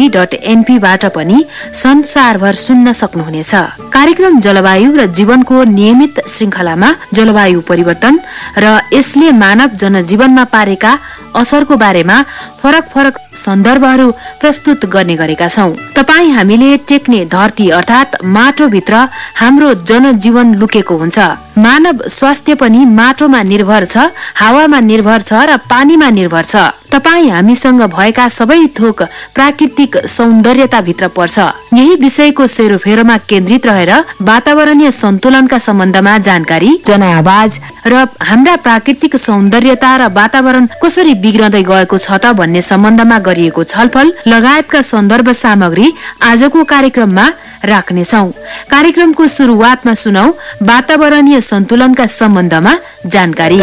बाट पनि संसारभर सुन्न सक्नुहुनेछ। कार्यक्रम जलवायु र जीवनको नियमित श्रृंखलामा जलवायु परिवर्तन र यसले मानव जनजीवनमा पारेका असरको बारेमा फरक फरक सन्दर्भहरू प्रस्तुत गर्ने गरेका छौं। तपाई हामीले टेक्ने धरती अर्थात माटोभित्र हाम्रो जनजीवन लुकेको हुन्छ। मानव स्वास्थ्य पनि माटोमा निर्भर छ, हावामा निर्भर छ र पानीमा निर्भर छ। तपाई हामीसँग भएका सबै थोक प्राकृतिक सौन्दर्यता भित्र पर्छ। यही विषयको सेरोफेरोमा केन्द्रित रहेर वातावरणीय सन्तुलनका सम्बन्धमा जानकारी, जनआवाज र हाम्रा प्राकृतिक सौन्दर्यता र वातावरण कसरी बिग्रदै गएको छ त भन्ने सम्बन्धमा गरिएको छलफल लगायतका सन्दर्भ सामग्री आजको कार्यक्रममा राख्नेछौं। कार्यक्रमको सुरुवातमा सुनौ वातावरणीय सन्तुलनका सम्बन्धमा जानकारी।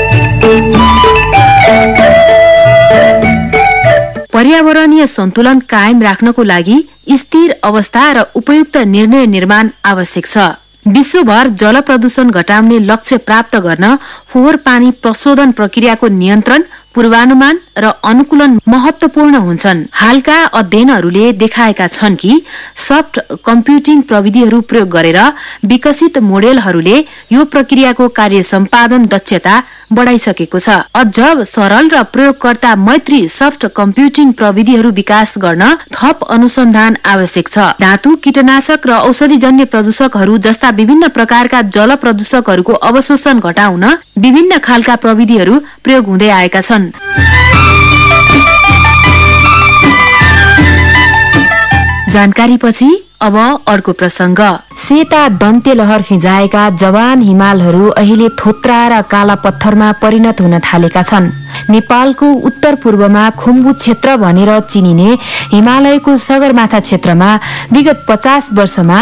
पर्यावरणीय सन्तुलन कायम राख्नको लागि स्थिर अवस्था र उपयुक्त निर्णय निर्माण आवश्यक छ। विश्वभर जल प्रदूषण घटाउने लक्ष्य प्राप्त गर्न फोहोर पानी प्रशोधन प्रक्रियाको नियन्त्रण, पूर्वानुमान र अनुकूलन महत्वपूर्ण हुन्छन्। हालका अध्ययनहरूले देखाएका छन् कि सफ्ट कम्प्युटिङ प्रविधिहरू प्रयोग गरेर विकसित मोडेलहरूले यो प्रक्रियाको कार्य सम्पादन दक्षता बढाइसकेको छ। अझ सरल र प्रयोगकर्ता मैत्री सफ्ट कम्प्युटिङ प्रविधिहरू विकास गर्न थप अनुसन्धान आवश्यक छ। धातु, कीटनाशक र औषधिजन्य प्रदूषकहरू जस्ता विभिन्न प्रकारका जल प्रदूषकहरूको अवशोषण घटाउन विभिन्न खालका प्रविधिहरू प्रयोग हुँदै आएका छन्। जानकारीपछि अब अर्को प्रसंग। सेता दन्ते लहर फिजाएका जवान हिमालहरू अहिले थोत्रा र काला पत्थरमा परिणत हुन थालेका छन्। नेपालको उत्तर पूर्वमा खुम्बु क्षेत्र भनेर चिनिने हिमालयको सगरमाथा क्षेत्रमा विगत 50 वर्षमा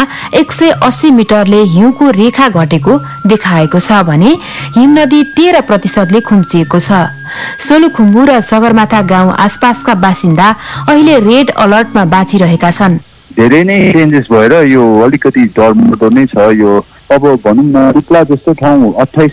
180 मिटरले हिउँको रेखा घटेको देखाएको छ भने हिमनदी 13% खुम्चिएको छ। सोलुखुम्बु र सगरमाथा गाउँ आसपासका बासिन्दा अहिले रेड अलर्टमा बाँचिरहेका छन्। धेरै नै चेन्जेस भएर यो अलिकति डरमर्दो नै छ। यो अब भनौँ न रुप्ला जस्तो ठाउँ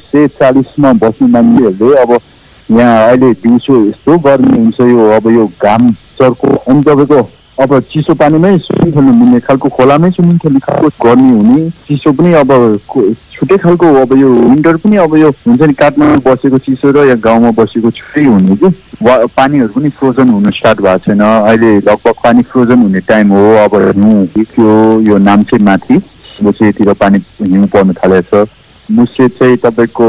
2840 मा बस्ने मान्छेहरूले अब यहाँ अहिले दिउँसो यस्तो गर्मी हुन्छ। यो अब यो घाम चर्को अनि तपाईँको अब चिसो पानीमै स्विमिङ खेल्नु मिल्ने खालको, खोलामै स्विमिङ खेल्ने खालको गर्मी हुने, चिसो पनि अब छुट्टै खालको। अब यो विन्टर पनि अब यो हुन्छ नि, काठमाडौँ बसेको चिसो र यहाँ गाउँमा बसेको छुट्टै हुने कि पानीहरू पनि फ्रोजन हुन स्टार्ट भएको छैन। अहिले लगभग पानी फ्रोजन हुने टाइम हो। अब हिउँ यो नाम्चे माथि मुसेतिर पानी हिउँ पर्न थालेको छ। मुसे चाहिँ तपाईँको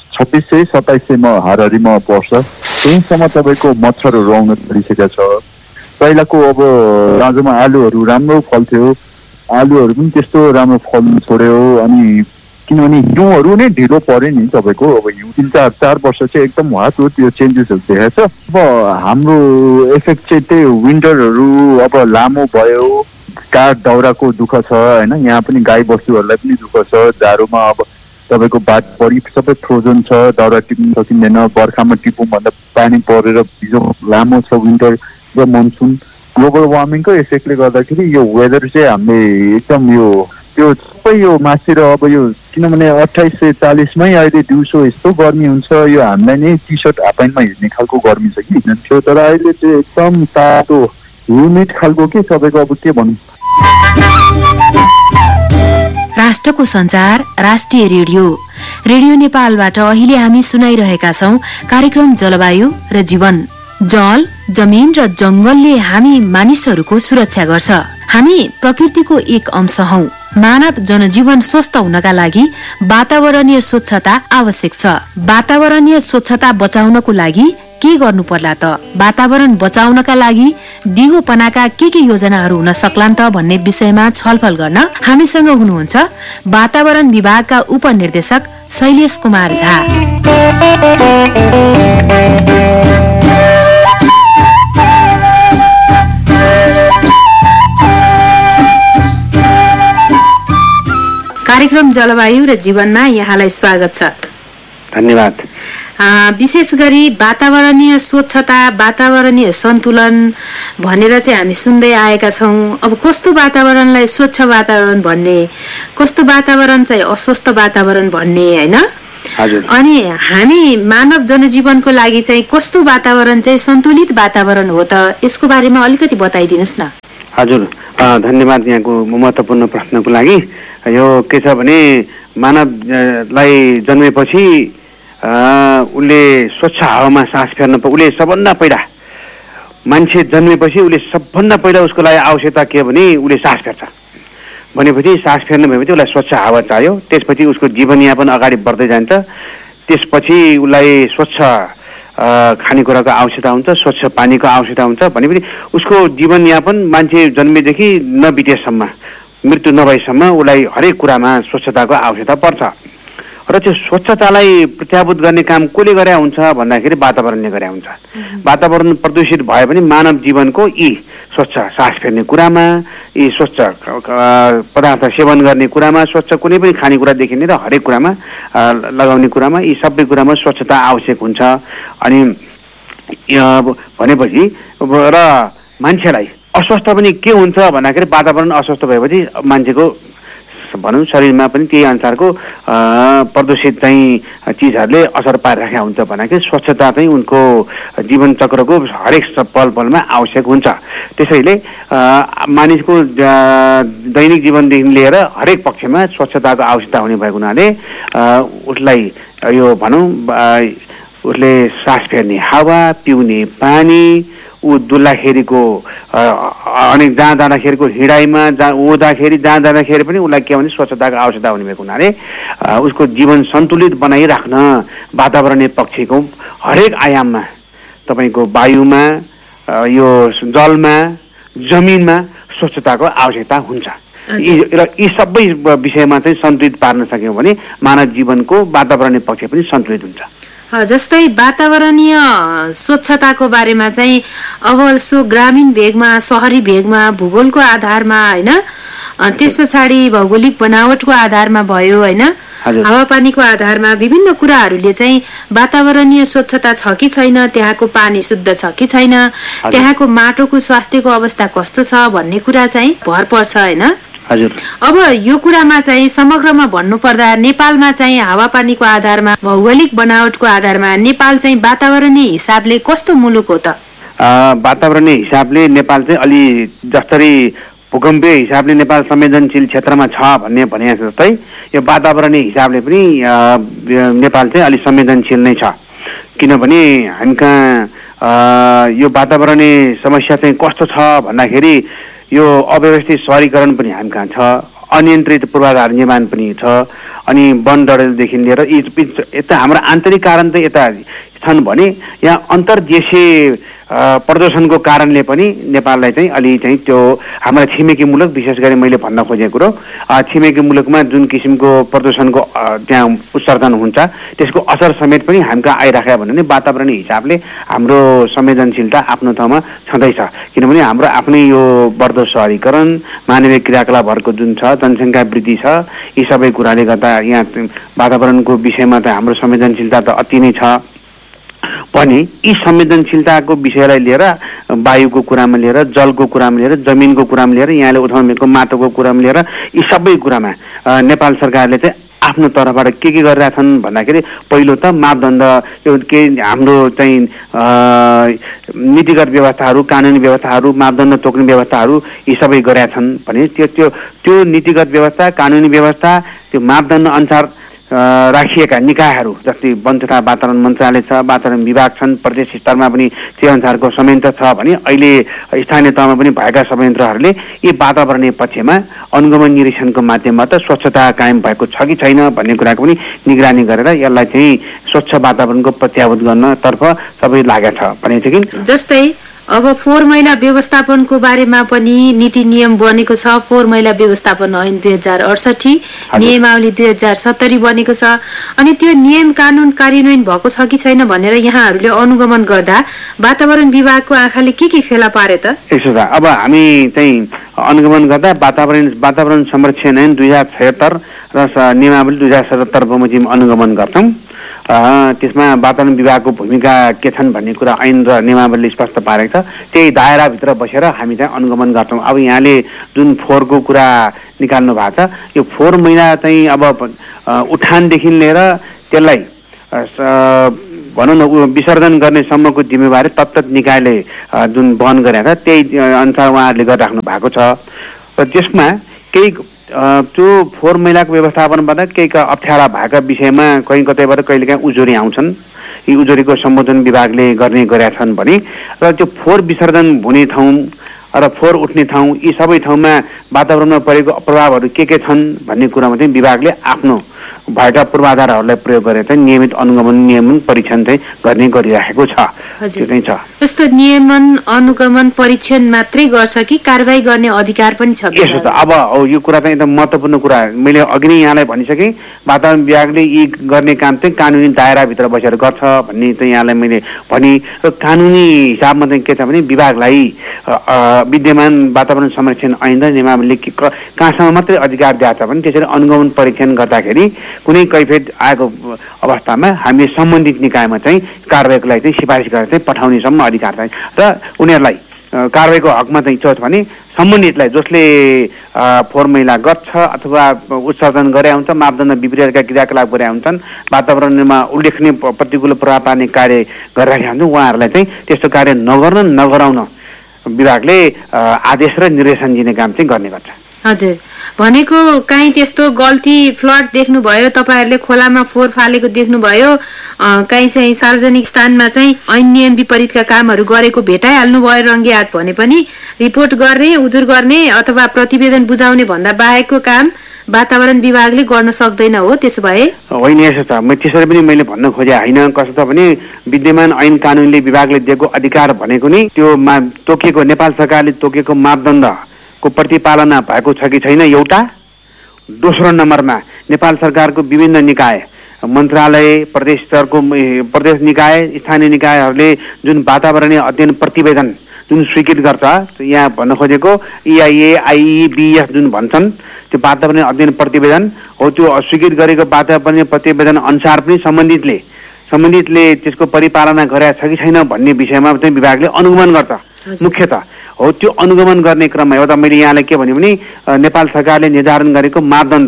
2600-2700 हाराहारीमा पर्छ। त्यहीसम्म तपाईँको मच्छरहरू आउन थालिसकेको छ। पहिलाको अब दाँजोमा आलुहरू राम्रो फल्थ्यो, आलुहरू पनि त्यस्तो राम्रो फल्नु छोड्यो। अनि किनभने हिउँहरू नै ढिलो पर्यो नि तपाईँको। अब हिउँ 3-4 वर्ष चाहिँ एकदम वातो त्यो चेन्जेसहरू देखाएको छ। अब हाम्रो इफेक्ट चाहिँ त्यही विन्टरहरू अब लामो भयो, काठ दाउराको दुःख छ होइन। यहाँ पनि गाई बस्तुहरूलाई पनि दुःख छ। जाडोमा अब तपाईँको बाटोभरि सबै फ्रोजन छ, दाउरा टिप्नु सकिँदैन। बर्खामा टिपौँ भन्दा पानी परेर हिजो लामो छ विन्टर र मनसुन। ग्लोबल वार्मिङको इफेक्टले गर्दाखेरि यो वेदर चाहिँ हामीले एकदम यो त्यो सबै यो मासेर अब यो किनभने 2840 मै अहिले दिउँसो यस्तो गर्मी हुन्छ। यो हामीलाई नै टी सर्ट हाफप्यान्टमा हिँड्ने खालको गर्मी छ कि थियो। तर अहिले चाहिँ एकदम तातो ह्युमिड खालको के तपाईँको अब के भनौँ। राष्ट्रको संचार राष्ट्रिय रेडियो नेपालबाट अहिले हामी सुनाइरहेका छौं कार्यक्रम जलवायु र जीवन। जल, जमिन र जंगलले हामी मानिसहरूको सुरक्षा गर्छ। हामी प्रकृतिको एक अंश हौं। मानव जनजीवन स्वस्थ हुनका लागि वातावरणीय स्वच्छता आवश्यक छ। वातावरणीय स्वच्छता बचाउनको लागि के गर्नु पर्ला त? वातावरण बचाउनका लागि दिगोपनाका के योजनाहरू हुन सक्लान् त भन्ने विषयमा छलफल गर्न हामीसँग हुनुहुन्छ वातावरण विभागका उपनिर्देशक शैलेश कुमार झा। कार्यक्रम जलवायु र जीवनमा यहाँलाई स्वागत छ। धन्यवाद। विशेष गरी वातावरणीय स्वच्छता, वातावरणीय सन्तुलन भनेर चाहिँ हामी सुन्दै आएका छौं। अब कस्तो वातावरणलाई स्वच्छ वातावरण भन्ने, कस्तो वातावरण चाहिँ अस्वस्थ वातावरण भन्ने हैन? अनि हामी मानव जनजीवनको लागि चाहिँ कस्तो वातावरण चाहिँ सन्तुलित वातावरण हो त? यसको बारेमा अलिकति बताइदिनुस् न। हजुर, धन्यवाद यहाँको महत्त्वपूर्ण प्रश्नको लागि। यो के छ भने मानवलाई जन्मेपछि उसले स्वच्छ हावामा सास फेर्न उसले सबभन्दा पहिला मान्छे जन्मेपछि उसले सबभन्दा पहिला उसको लागि आवश्यकता के हो भने उसले सास फेर्छ भनेपछि सास फेर्न भएपछि उसलाई स्वच्छ हावा चाहियो। त्यसपछि उसको जीवनयापन अगाडि बढ्दै जान्छ। त्यसपछि उसलाई स्वच्छ खानेकुराको आवश्यकता हुन्छ, स्वच्छ पानीको आवश्यकता हुन्छ। भनेपछि उसको जीवनयापन मान्छे जन्मेदेखि नबितेसम्म, मृत्यु नभएसम्म उसलाई हरेक कुरामा स्वच्छताको आवश्यकता पर्छ। र त्यो स्वच्छतालाई प्रत्याभूत गर्ने काम कसले गरे हुन्छ भन्दाखेरि वातावरणले गरे हुन्छ। वातावरण प्रदूषित भयो भने मानव जीवनको यी स्वच्छ सास फेर्ने कुरामा, यी स्वच्छ पदार्थ सेवन गर्ने कुरामा, स्वच्छ कुनै पनि खानेकुरादेखि लिएर हरेक कुरामा लगाउने कुरामा यी सबै कुरामा स्वच्छता आवश्यक हुन्छ। अनि भनेपछि र मान्छेलाई अस्वस्थ पनि के हुन्छ भन्दाखेरि वातावरण अस्वस्थ भएपछि मान्छेको भनौँ शरीरमा पनि त्यही अनुसारको प्रदूषित चाहिँ चिजहरूले असर पारिरहेका हुन्छ। भन्दाखेरि स्वच्छता चाहिँ उनको जीवन चक्रको हरेक पल पलमा आवश्यक हुन्छ। त्यसैले मानिसको दैनिक जीवनदेखि लिएर हरेक पक्षमा स्वच्छताको आवश्यकता हुने भएको हुनाले उसलाई यो भनौँ उसले सास फेर्ने हावा, पिउने पानी, ऊ डुल्दाखेरिको अनि जहाँ जाँदाखेरिको हिँडाइमा ओर्दाखेरि जहाँ जाँदाखेरि पनि उसलाई के भने स्वच्छताको आवश्यकता हुने भएको हुनाले उसको जीवन सन्तुलित बनाइराख्न वातावरणीय पक्षको हरेक आयाममा तपाईँको वायुमा, यो जलमा, जमिनमा स्वच्छताको आवश्यकता हुन्छ। र यी सबै विषयमा चाहिँ सन्तुलित पार्न सक्यौँ भने मानव जीवनको वातावरणीय पक्ष पनि सन्तुलित हुन्छ। जस्तै वातावरणीय स्वच्छताको बारेमा चाहिँ अब सो ग्रामीण भेगमा, शहरी भेगमा, भूगोलको आधारमा होइन, त्यस पछाडि भौगोलिक बनावटको आधारमा भयो होइन, हावापानीको आधारमा विभिन्न कुराहरूले चाहिँ वातावरणीय स्वच्छता छ कि छैन, त्यहाँको पानी शुद्ध छ कि छैन, त्यहाँको माटोको स्वास्थ्यको अवस्था कस्तो छ भन्ने कुरा चाहिँ भर पर्छ होइन। अब यो कुरामा चाहिँ समग्रमा भन्नुपर्दा नेपालमा चाहिँ हावापानीको आधारमा, भौगोलिक बनावटको आधारमा नेपाल चाहिँ वातावरणीय हिसाबले कस्तो मुलुक हो त? वातावरणीय हिसाबले नेपाल चाहिँ अलि जसरी भूकम्पीय हिसाबले नेपाल संवेदनशील क्षेत्रमा छ भने जस्तै यो वातावरणीय हिसाबले पनि नेपाल चाहिँ अलि संवेदनशील नै छ। किनभने हामी कहाँ यो वातावरणीय समस्या चाहिँ कस्तो छ भन्दाखेरि यो अव्यवस्थित शहरीकरण पनि हामी कहाँ छ, अनियन्त्रित पूर्वाधार निर्माण पनि छ, अनि वन डडेलदेखि लिएर यता हाम्रो आन्तरिक कारण चाहिँ यता छन् भने यहाँ अन्तर्देशीय प्रदूषणको कारणले पनि नेपाललाई चाहिँ अलि चाहिँ त्यो हाम्रा छिमेकी मुलुक, विशेष गरी मैले भन्न खोजेको कुरो छिमेकी मुलुकमा जुन किसिमको प्रदूषणको त्यहाँ उत्सर्जन हुन्छ त्यसको असर समेत पनि हामी कहाँ आइराख्यो भने वातावरणीय हिसाबले हाम्रो संवेदनशीलता आफ्नो ठाउँमा छँदैछ। किनभने हाम्रो आफ्नै यो बढ्दो शहरीकरण, मानवीय क्रियाकलापहरूको जुन छ, जनसङ्ख्या वृद्धि छ, यी सबै कुराले गर्दा यहाँ वातावरणको विषयमा त हाम्रो संवेदनशीलता त अति नै छ पनि यी संवेदनशीलताको विषयलाई लिएर, वायुको कुरामा लिएर, जलको कुरामा लिएर, जमिनको कुरामा लिएर, यहाँले उठाउनुको माटोको कुरामा लिएर यी सबै कुरामा नेपाल सरकारले चाहिँ आफ्नो तर्फबाट के गरिरहेछन् भन्दाखेरि पहिलो त मापदण्ड यो के हाम्रो चाहिँ नीतिगत व्यवस्थाहरू, कानुनी व्यवस्थाहरू, मापदण्ड तोक्ने व्यवस्थाहरू यी सबै गरेका छन् भने त्यो नीतिगत व्यवस्था, कानुनी व्यवस्था, त्यो मापदण्ड अनुसार राखिएका निकायहरू जस्तै वन तथा वातावरण मन्त्रालय छ, वातावरण विभाग छन्, प्रदेश स्तरमा पनि त्यो अनुसारको संयन्त्र छ भने अहिले स्थानीय तहमा पनि भएका संयन्त्रहरूले यी वातावरणीय पक्षमा अनुगमन निरीक्षणको माध्यमबाट स्वच्छता कायम भएको छ कि छैन भन्ने कुराको पनि निगरानी गरेर यसलाई चाहिँ स्वच्छ वातावरणको प्रत्याभूत गर्नतर्फ सबै लागेको छ भनेको छ। कि जस्तै अब फोहोर मैला व्यवस्थापनको बारेमा पनि नीति नियम बनेको छ। फोहोर मैला व्यवस्थापन ऐन 2068, नियमावली 2070 बनेको छ। अनि त्यो नियम कानुन कार्यान्वयन भएको छ कि छैन भनेर यहाँहरूले अनुगमन गर्दा वातावरण विभागको आँखाले के फेला पारे त? यसो छ, अब हामी चाहिँ अनुगमन गर्दा वातावरण संरक्षण ऐन 2076 र नियमावली 2077 बमोजिम अनुगमन गर्छौँ। त्यसमा वातावरण विभागको भूमिका के छन् भन्ने कुरा ऐन र नियमावलीले स्पष्ट पारेको छ। त्यही दायराभित्र बसेर हामी चाहिँ अनुगमन गर्छौँ। अब यहाँले जुन फोहोरको कुरा निकाल्नु भएको छ, यो फोहोर मैला चाहिँ अब उठानदेखि लिएर त्यसलाई भनौँ न विसर्जन गर्ने सम्मको जिम्मेवारी तत्त निकायले जुन वहन गरेको छ त्यही अनुसार उहाँहरूले गरिराख्नु भएको छ र त्यसमा केही त्यो फोहोर मैलाको व्यवस्थापनबाट केही अप्ठ्यारा भएका विषयमा कहीँ कतैबाट कहिलेकाहीँ उजुरी आउँछन्। यी उजुरीको सम्बोधन विभागले गरेका छन् भने र त्यो फोहोर विसर्जन हुने ठाउँ र फोहोर उठ्ने ठाउँ यी सबै ठाउँमा वातावरणमा परेको प्रभावहरू के छन् भन्ने कुरामा चाहिँ विभागले आफ्नो भएका पूर्वाधारहरूलाई प्रयोग गरेर चाहिँ नियमित अनुगमन नियमन परीक्षण चाहिँ गर्ने गरिराखेको छ। त्यो चाहिँ छ। यस्तो नियमन अनुगमन परीक्षण मात्रै गर्छ कि कारबाही गर्ने अधिकार पनि छ? यसो त अब यो कुरा चाहिँ एकदम महत्त्वपूर्ण कुरा मैले अघि नै यहाँलाई भनिसकेँ। वातावरण विभागले यी गर्ने काम चाहिँ कानुनी दायराभित्र बसेर गर्छ भन्ने चाहिँ यहाँलाई मैले भने र कानुनी हिसाबमा चाहिँ के छ भने विभागलाई विद्यमान वातावरण संरक्षण ऐन र नियमावलीले कहाँसम्म मात्रै अधिकार दिएको छ भने त्यसरी अनुगमन परीक्षण गर्दाखेरि कुनै कैफियत आएको अवस्थामा हामीले सम्बन्धित निकायमा चाहिँ कारबाहीको लागि चाहिँ सिफारिस गरेर चाहिँ पठाउनेसम्म अधिकार चाहिँ र उनीहरूलाई कारबाहीको हकमा चाहिँ के छ भने सम्बन्धितलाई जसले फोहोर मैला गर्छ अथवा उत्सर्जन गरे हुन्छ मापदण्ड विपरीतका क्रियाकलाप गरे हुन्छन् वातावरणमा उल्लेखनीय प्रतिकूल प्रभाव पार्ने कार्य गरिरहेका हुन्छन् उहाँहरूलाई चाहिँ त्यस्तो कार्य नगराउन विभागले आदेश र निर्देशन दिने काम चाहिँ गर्ने गर्छ। हजुर, भनेको काहीँ त्यस्तो गल्ती फ्लड देख्नुभयो, तपाईँहरूले खोलामा फोहोर फालेको देख्नुभयो, काहीँ चाहिँ सार्वजनिक स्थानमा चाहिँ ऐन नियम विपरीतका कामहरू गरेको भेटाइहाल्नु भयो रङ्गे हात भने पनि रिपोर्ट गर्ने उजुर गर्ने अथवा प्रतिवेदन बुझाउने भन्दा बाहेकको काम वातावरण विभागले गर्न सक्दैन हो? त्यसो भए होइन, यसो छ। त्यसरी पनि मैले भन्न खोजे होइन। कस्तो छ भने विद्यमान ऐन कानुनले विभागले दिएको अधिकार भनेको नि त्यो तोकिएको नेपाल सरकारले तोकेको मापदण्डको प्रतिपालना भएको छ कि छैन एउटा। दोस्रो नम्बरमा नेपाल सरकारको विभिन्न निकाय मन्त्रालय प्रदेश स्तरको प्रदेश निकाय स्थानीय निकायहरूले जुन वातावरणीय अध्ययन प्रतिवेदन जुन स्वीकृत गर्छ यहाँ भन्न खोजेको EIA IEBF जुन भन्छन् त्यो वातावरणीय अध्ययन प्रतिवेदन हो। त्यो स्वीकृत गरेको वातावरणीय प्रतिवेदन अनुसार पनि सम्बन्धितले त्यसको परिपालना गरेका छ कि छैन भन्ने विषयमा चाहिँ विभागले अनुगमन गर्छ मुख्यतः हो। त्यो अनुगमन गर्ने क्रममा एउटा मैले यहाँलाई के भन्यो भने नेपाल सरकारले निर्धारण गरेको मापदण्ड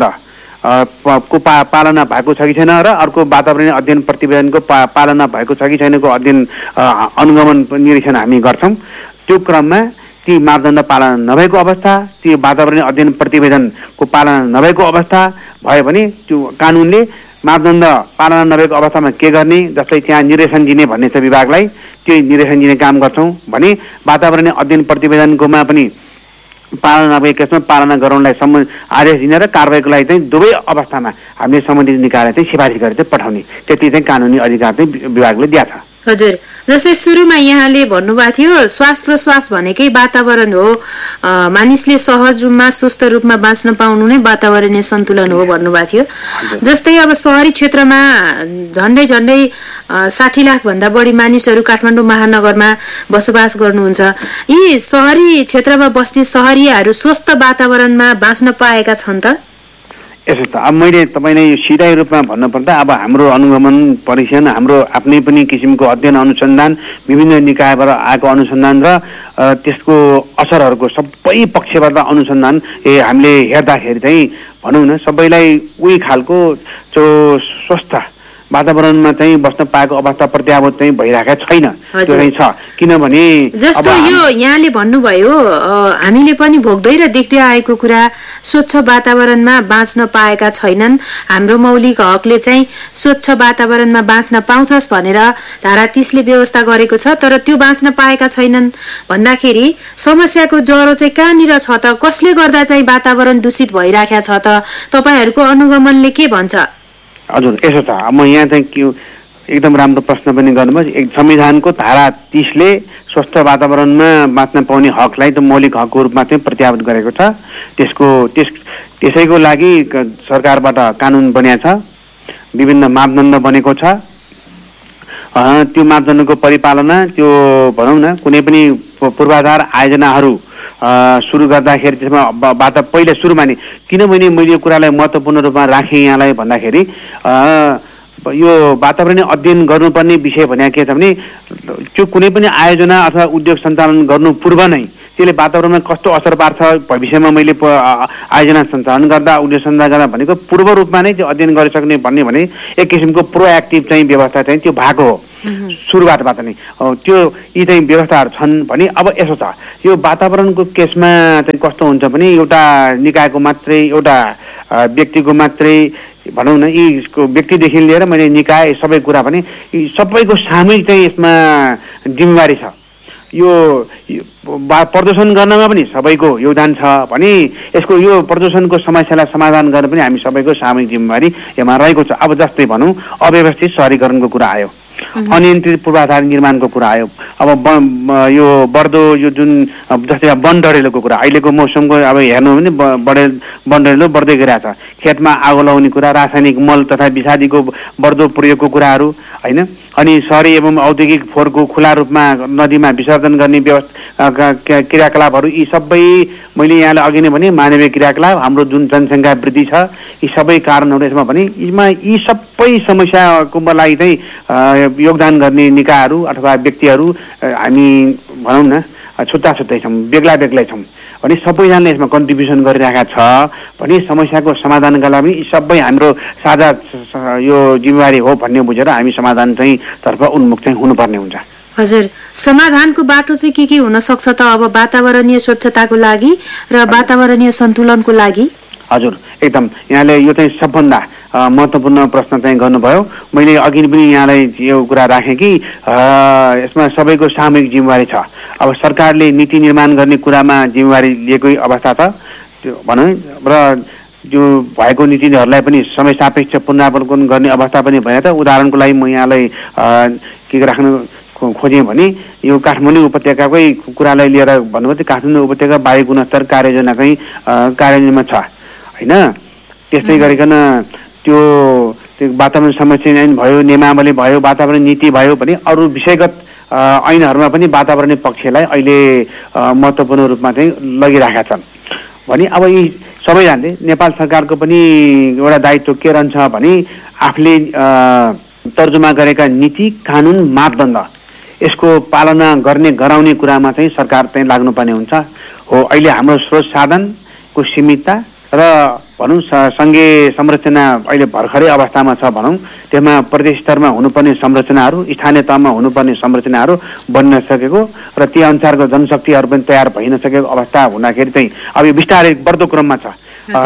को पालना भएको छ कि छैन र अर्को वातावरणीय अध्ययन प्रतिवेदनको पालना भएको छ कि छैनको अध्ययन अनुगमन निरीक्षण हामी गर्छौँ। त्यो क्रममा ती मापदण्ड पालना नभएको अवस्था ती वातावरणीय अध्ययन प्रतिवेदनको पालना नभएको अवस्था भयो भने त्यो कानुनले मापदण्ड पालना नभएको अवस्थामा के गर्ने जस्तै त्यहाँ निर्देशन दिने भन्ने छ विभागलाई त्यो निर्देशन दिने काम गर्छौँ भने वातावरणीय अध्ययन प्रतिवेदनकोमा पनि पालना नभएको केसमा पालना गराउनलाई आदेश दिने र कारबाहीको लागि चाहिँ दुवै अवस्थामा हामीले सम्बन्धित निकायलाई चाहिँ सिफारिस गरेर चाहिँ पठाउने त्यति चाहिँ कानुनी अधिकार चाहिँ विभागले दिएको छ। हजुर, जस्तै सुरुमा यहाँले भन्नुभएको थियो श्वास प्रश्वास भनेकै वातावरण हो, मानिसले सहज रूपमा स्वस्थ रूपमा बाँच्न पाउनु नै वातावरणीय सन्तुलन हो भन्नुभएको थियो। जस्तै अब शहरी क्षेत्रमा झन्डै 60 लाख भन्दा बढी मानिसहरू काठमाडौँ महानगरमा बसोबास गर्नुहुन्छ। यी शहरी क्षेत्रमा बस्ने शहरीयहरू स्वस्थ वातावरणमा बाँच्न पाएका छन् त? यसो त अब मैले तपाईँलाई यो सिधै रूपमा भन्नुपर्दा अब हाम्रो अनुगमन परीक्षण हाम्रो आफ्नै पनि किसिमको अध्ययन अनुसन्धान विभिन्न निकायबाट आएको अनुसन्धान र त्यसको असरहरूको सबै पक्षबाट अनुसन्धान हामीले हेर्दाखेरि चाहिँ भनौँ न सबैलाई उही खालको जो स्वस्थ वातावरणमा चाहिँ बस्न पाएको अवस्था प्रत्यावत चाहिँ भइरहेको छैन। त्यो चाहिँ छ किनभने जस्तो यो यहाँले भन्नुभयो हामीले पनि भोग्दै र देख्दै आएको कुरा स्वच्छ वातावरणमा बाँच्न पाएका छैनन्, हाम्रो मौलिक हकले चाहिँ स्वच्छ वातावरणमा बाँच्न पाउँछस् भनेर धारा 30 ले व्यवस्था गरेको छ तर त्यो बाँच्न पाएका छैनन् भन्दाखेरि समस्याको जरो चाहिँ कहाँनिर छ त? कसले गर्दा चाहिँ वातावरण दूषित भइरहेको छ त? तपाईहरूको अनुगमनले के भन्छ? हजुर, यसो छ। म यहाँ चाहिँ एकदम राम्रो प्रश्न पनि गर्नुभयो। संविधानको धारा 30 ले स्वस्थ वातावरणमा बाँच्न पाउने हकलाई त मौलिक हकको रूपमा चाहिँ प्रत्याभूत गरेको छ। त्यसैको लागि सरकारबाट कानुन बनिएको छ, विभिन्न मापदण्ड बनेको छ। त्यो मापदण्डको परिपालना त्यो भनौँ न कुनै पनि पूर्वाधार आयोजनाहरू सुरु गर्दाखेरि त्यसमा पहिला सुरुमा नि किनभने मैले यो कुरालाई महत्त्वपूर्ण रूपमा राखेँ यहाँलाई भन्दाखेरि यो वातावरणीय अध्ययन गर्नुपर्ने विषय भनेको के छ भने त्यो कुनै पनि आयोजना अथवा उद्योग सञ्चालन गर्नु पूर्व नै त्यसले वातावरणमा कस्तो असर पार्छ भविष्यमा मैले आयोजना सञ्चालन गर्दा उद्योग सञ्चालन गर्दा भनेको पूर्व रूपमा नै त्यो अध्ययन गरिसक्ने भन्ने भने एक किसिमको प्रोएक्टिभ चाहिँ व्यवस्था चाहिँ त्यो भएको हो। सुरुवातबाट नै त्यो यी चाहिँ व्यवस्थाहरू छन् भने अब यसो छ यो वातावरणको केसमा चाहिँ कस्तो हुन्छ भने एउटा निकायको मात्रै एउटा व्यक्तिको मात्रै भनौँ न यीको व्यक्तिदेखि लिएर मैले निकाय सबै कुरा पनि यी सबैको सामूहिक चाहिँ यसमा जिम्मेवारी छ यो प्रदूषण गर्नमा पनि सबैको योगदान छ भने यसको यो प्रदूषणको समस्यालाई समाधान गर्न पनि हामी सबैको सामूहिक जिम्मेवारी यसमा रहेको छ अब जस्तै भनौँ अव्यवस्थित सहरीकरणको कुरा आयो अनियन्त्रित पूर्वाधार निर्माणको कुरा आयो अब यो बढ्दो यो जुन जस्तै वन डढेलोको कुरा अहिलेको मौसमको अब हेर्नु भने वन डढेलो बढ्दै गइरहेको छ खेतमा आगो लगाउने कुरा रासायनिक मल तथा विषादीको बढ्दो प्रयोगको कुराहरू होइन अनि शहरी एवं औद्योगिक फोहोरको खुला रूपमा नदीमा विसर्जन गर्ने व्यवस्था क्रियाकलापहरू यी सबै मैले यहाँलाई अघि नै भने मानवीय क्रियाकलाप हाम्रो जुन जनसङ्ख्या वृद्धि छ यी सबै कारणहरू यसमा भने यी सबै समस्याको लागि चाहिँ योगदान गर्ने निकायहरू अथवा व्यक्तिहरू हामी भनौँ न छुट्टा छुट्टै छौँ बेग्ला बेग्लै छौँ भने सबैजनाले यसमा कन्ट्रिब्युसन गरिरहेका छ भने समस्याको समाधानका लागि सबै हाम्रो साझा यो जिम्मेवारी हो भन्ने बुझेर हामी समाधान चाहिँ तर्फ उन्मुख चाहिँ हुनुपर्ने हुन्छ। हजुर समाधानको बाटो चाहिँ के हुन सक्छ त अब वातावरणीय स्वच्छताको लागि र वातावरणीय सन्तुलनको लागि? हजुर एकदम यहाँले यो चाहिँ सबभन्दा महत्त्वपूर्ण प्रश्न चाहिँ गर्नुभयो। मैले अघि पनि यहाँलाई यो कुरा राखेँ कि यसमा सबैको सामूहिक जिम्मेवारी छ। अब सरकारले नीति निर्माण गर्ने कुरामा जिम्मेवारी लिएकै अवस्था छ त्यो भनौँ र जो भएको नीतिहरूलाई पनि समय सापेक्ष पुनरावलोकन गर्ने अवस्था पनि भए त उदाहरणको लागि म यहाँलाई के राख्नु खोजेँ भने यो काठमाडौँ उपत्यकाकै कुरालाई लिएर भन्नुभयो त्यो काठमाडौँ उपत्यका वायु गुणस्तर कार्ययोजनाकै कार्यान्वयनमा छ होइन। त्यस्तै गरिकन त्यो वातावरण संरक्षण ऐन भयो नियमावली भयो वातावरण नीति भयो भने अरू विषयगत ऐनहरूमा पनि वातावरणीय पक्षलाई अहिले महत्त्वपूर्ण रूपमा चाहिँ लगिरहेका छन् भने अब यी सबैजनाले नेपाल सरकारको पनि एउटा दायित्व के रहन्छ भने आफूले तर्जुमा गरेका नीति कानुन मापदण्ड यसको पालना गर्ने गराउने कुरामा चाहिँ सरकार चाहिँ लाग्नुपर्ने हुन्छ हो। अहिले हाम्रो स्रोत साधनको सीमितता र भनौँ सङ्घीय संरचना अहिले भर्खरै अवस्थामा छ भनौँ त्यसमा प्रदेश स्तरमा हुनुपर्ने संरचनाहरू स्थानीय तहमा हुनुपर्ने संरचनाहरू बन्न नसकेको र ती अनुसारको जनशक्तिहरू पनि तयार भइ नसकेको अवस्था हुँदाखेरि चाहिँ अब यो बिस्तारै बढ्दो क्रममा छ।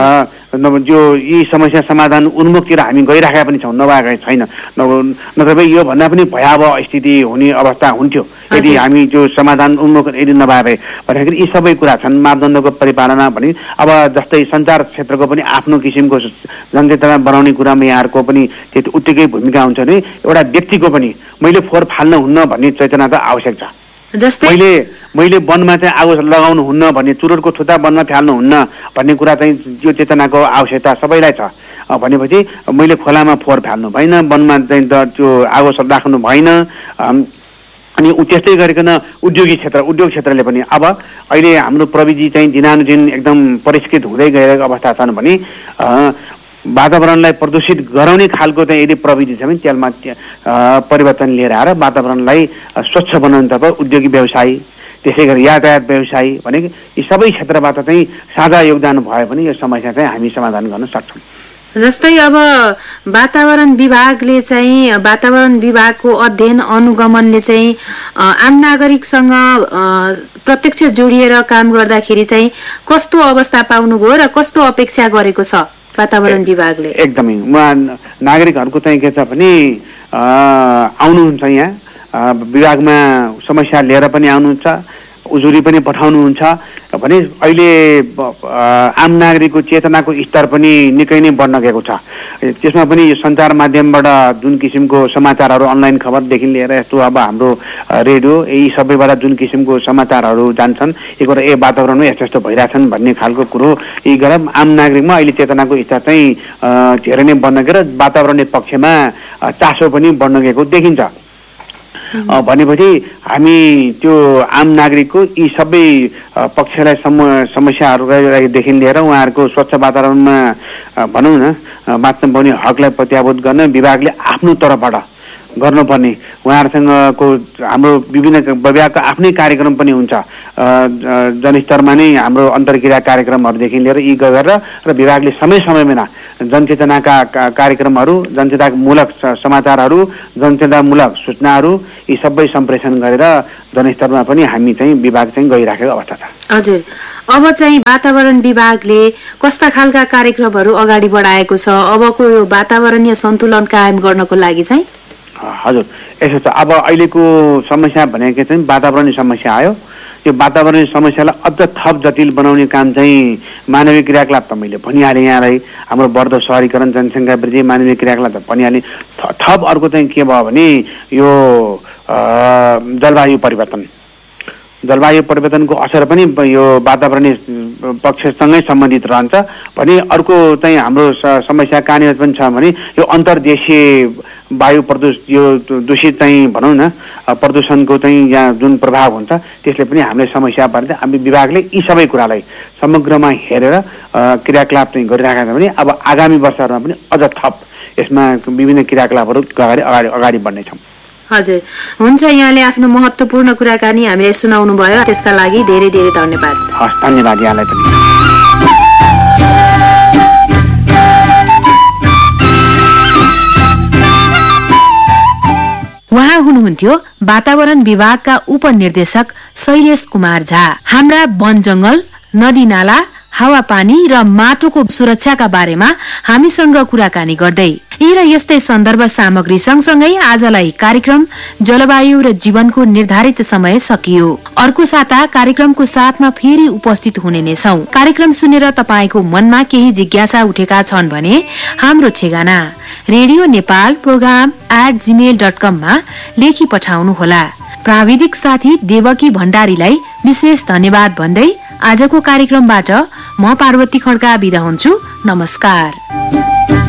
जो यी समस्या समाधान उन्मुखतिर हामी गइराखेका पनि छौँ नभएका छैन नत्र यो भन्दा पनि भयावह स्थिति हुने अवस्था हुन्थ्यो यदि हामी जो समाधान उन्मुख यदि नभए भए भन्दाखेरि यी सबै कुरा छन्। मापदण्डको परिपालना भने अब जस्तै सञ्चार क्षेत्रको पनि आफ्नो किसिमको जनचेतना बनाउने कुरामा यहाँहरूको पनि त्यति उत्तिकै भूमिका हुन्छ भने एउटा व्यक्तिको पनि मैले फोहोर फाल्न हुन्न भन्ने चेतना त आवश्यक छ। जस्तै मैले वनमा चाहिँ आगो लगाउनु हुन्न भन्ने चुरोटको थुता वनमा फाल्नु हुन्न भन्ने कुरा चाहिँ यो चेतनाको आवश्यकता सबैलाई छ भनेपछि मैले खोलामा फोहोर फाल्नु भएन वनमा चाहिँ त्यो आगो राख्नु भएन। अनि त्यस्तै गरिकन उद्योग क्षेत्रले पनि अब अहिले हाम्रो प्रविधि चाहिँ दिनानुदिन एकदम परिष्कृत हुँदै गएको अवस्था छन् भने वातावरणलाई प्रदूषित गराउने खालको चाहिँ यदि प्रविधि छ भने त्यसमा परिवर्तन लिएर आएर वातावरणलाई स्वच्छ बनाउनतर्फ उद्योगिक व्यवसाय त्यसै गरी यातायात व्यवसाय भनेको यी सबै क्षेत्रबाट चाहिँ साझा योगदान भयो भने यो समस्या चाहिँ हामी समाधान गर्न सक्छौँ। जस्तै अब वातावरण विभागले चाहिँ वातावरण विभागको अध्ययन अनुगमनले चाहिँ आम नागरिकसँग प्रत्यक्ष जोडिएर काम गर्दाखेरि चाहिँ कस्तो अवस्था पाउनुभयो र कस्तो अपेक्षा गरेको छ वातावरण विभागले? एकदमै उहाँ नागरिकहरूको चाहिँ के छ भने आउनुहुन्छ यहाँ विभागमा समस्या लिएर पनि आउनुहुन्छ उजुरी पनि पठाउनुहुन्छ भने अहिले आम नागरिकको चेतनाको स्तर पनि निकै नै बढ्न गएको छ। त्यसमा पनि यो सञ्चार माध्यमबाट जुन किसिमको समाचारहरू अनलाइन खबरदेखि लिएर यस्तो अब हाम्रो रेडियो यी सबैबाट जुन किसिमको समाचारहरू जान्छन् एक कुरा वातावरणमा यस्तो यस्तो भइरहेछन् भन्ने खालको कुरो यी गरेर आम नागरिकमा अहिले चेतनाको स्तर चाहिँ धेरै नै बढ्न गएर वातावरणीय पक्षमा चासो पनि बढ्न गएको देखिन्छ। भनेपछि हामी त्यो आम नागरिकको यी सबै पक्षलाई समस्याहरूदेखि लिएर उहाँहरूको स्वच्छ वातावरणमा भनौँ न बाँच्न पाउने हकलाई प्रत्याभूत गर्न विभागले आफ्नो तर्फबाट गर्नुपर्ने उहाँहरूसँगको हाम्रो विभिन्न विभागका आफ्नै कार्यक्रम पनि हुन्छ जनस्तरमा नै हाम्रो अन्तर्क्रिया कार्यक्रमहरूदेखि लिएर यी गरेर र विभागले समय समयमा जनचेतनाका कार्यक्रमहरू जनचेतनामूलक समाचारहरू जनचेतनामूलक सूचनाहरू यी सबै सम्प्रेषण गरेर जनस्तरमा पनि हामी चाहिँ विभाग चाहिँ गइराखेको अवस्था छ। हजुर, अब चाहिँ वातावरण विभागले कस्ता खालका कार्यक्रमहरू अगाडि बढाएको छ अबको यो वातावरणीय सन्तुलन कायम गर्नको लागि चाहिँ? हजुर, यसो छ, अब अहिलेको समस्या भनेको चाहिँ वातावरणीय समस्या आयो। यो वातावरणीय समस्यालाई अझ थप जटिल बनाउने काम चाहिँ मानवीय क्रियाकलाप त मैले भनिहालेँ यहाँलाई, हाम्रो बढ्दो सहरीकरण जनसङ्ख्या वृद्धि मानवीय क्रियाकलाप त भनिहालेँ। थप अर्को चाहिँ के भयो भने यो जलवायु परिवर्तनको असर पनि यो वातावरणीय पक्षसँगै सम्बन्धित रहन्छ भने अर्को चाहिँ हाम्रो समस्या कहाँनिर पनि छ भने यो अन्तर्देशीय वायु यो दूषित चाहिँ भनौँ न प्रदूषणको चाहिँ यहाँ जुन प्रभाव हुन्छ त्यसले पनि हामीले समस्या पार्छ। हामी विभागले यी सबै कुरालाई समग्रमा हेरेर क्रियाकलाप चाहिँ गरिरहेका छौँ भने अब आगामी वर्षहरूमा पनि अझ थप यसमा विभिन्न क्रियाकलापहरू अगाडि बढ्नेछौँ। हजुर, हुन्छ, यहाँले आफ्नो महत्त्वपूर्ण कुराकानी हामीलाई सुनाउनु भयो, त्यसका लागि धेरै धेरै धन्यवाद। हस्, धन्यवाद यहाँलाई पनि। उहाँ हुनुहुन्थ्यो वातावरण विभागका उपनिर्देशक शैलेश कुमार झा। हाम्रा वन जंगल, नदी नाला, हावापानी र माटोको सुरक्षाका बारेमा हामीसँग कुराकानी गर्दै यी र यस्तै सन्दर्भ सामग्री सँगसँगै आजलाई कार्यक्रम जलवायु र जीवनको निर्धारित समय सकियो। अर्को साता कार्यक्रमको साथमा फेरि उपस्थित हुने नै छौं। कार्यक्रम सुनेर तपाईको मनमा केही जिज्ञासा उठेका छन् भने हाम्रो ठेगाना रेडियो नेपाल program@gmail.com मा लेखी पठाउनु होला। प्राविधिक साथी देवकी भण्डारीलाई विशेष धन्यवाद भन्दै आजको कार्यक्रमबाट म पार्वती खड्का बिदा हुन्छु। नमस्कार।